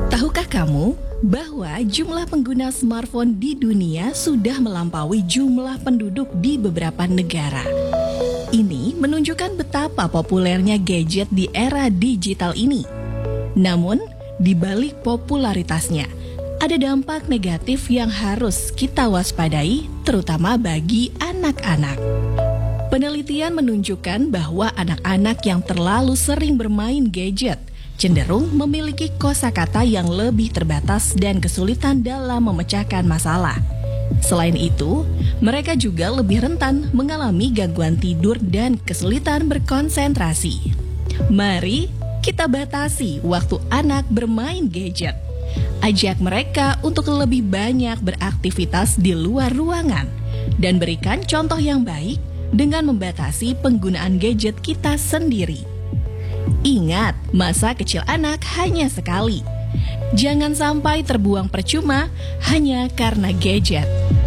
Tahukah kamu bahwa jumlah pengguna smartphone di dunia sudah melampaui jumlah penduduk di beberapa negara? Ini menunjukkan betapa populernya gadget di era digital ini. Namun, di balik popularitasnya, ada dampak negatif yang harus kita waspadai, terutama bagi anak-anak. Penelitian menunjukkan bahwa anak-anak yang terlalu sering bermain gadget cenderung memiliki kosakata yang lebih terbatas dan kesulitan dalam memecahkan masalah. Selain itu, mereka juga lebih rentan mengalami gangguan tidur dan kesulitan berkonsentrasi. Mari kita batasi waktu anak bermain gadget. Ajak mereka untuk lebih banyak beraktivitas di luar ruangan dan berikan contoh yang baik dengan membatasi penggunaan gadget kita sendiri. Ingat, masa kecil anak hanya sekali. Jangan sampai terbuang percuma hanya karena gadget.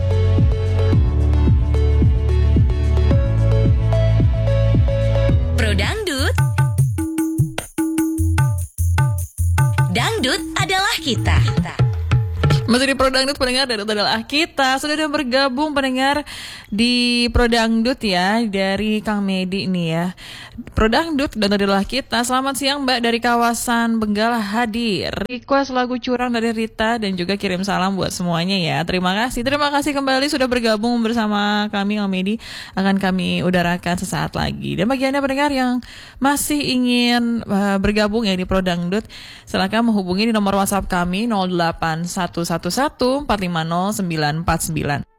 Pro Dangdut. Dangdut adalah kita. Masih di Pro Dangdut, pendengar, dan itu adalah kita. Sudah ada bergabung pendengar di Pro Dangdut ya, dari Kang Medi nih ya. Pro Dangdut dan adalah kita. Selamat siang Mbak, dari kawasan Benggala hadir. Request lagu curang dari Rita dan juga kirim salam buat semuanya ya. Terima kasih kembali sudah bergabung bersama kami Kang Medi. Akan kami udarakan sesaat lagi. Dan bagi Anda pendengar yang masih ingin bergabung ya di Pro Dangdut, silakan menghubungi di nomor WhatsApp kami 0811 450 949.